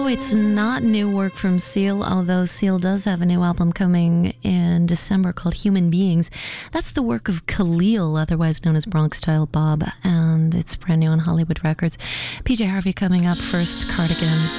No, it's not new work from Seal, although Seal does have a new album coming in December called Human Beings. That's the work of Khalil, otherwise known as Bronx Style Bob, and it's brand new on Hollywood Records. PJ Harvey coming up first, Cardigans.